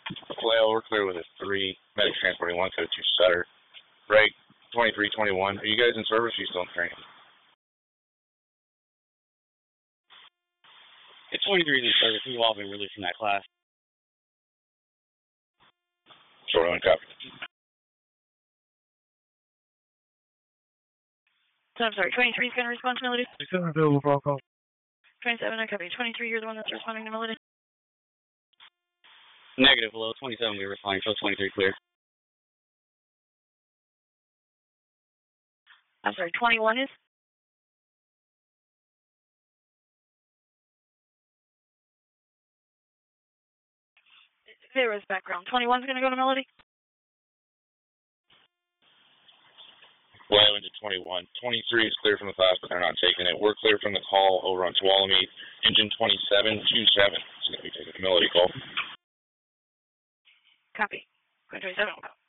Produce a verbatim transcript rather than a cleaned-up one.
Flail, we're clear with a three. Medic transporting one code two Sutter. Break twenty-three twenty-one. Are you guys in service or are you still in training? It's twenty-three in service. We've all been released from that class. Short on copy. So I'm sorry, twenty-three is going to respond to Melody? twenty-seven available for all calls. twenty-seven, I copy. twenty-three, you're the one that's responding to Melody? Negative, below. twenty-seven, we were responding. Show twenty-three clear. I'm sorry, twenty-one is? There is background. twenty-one's going to go to Melody? Flail into twenty-one. twenty-three is clear from the class, but they're not taking it. We're clear from the call over on Tuolumne. Engine twenty-seven twenty-seven. It's going to be taking a Melody call. Copy. twenty-seven will go.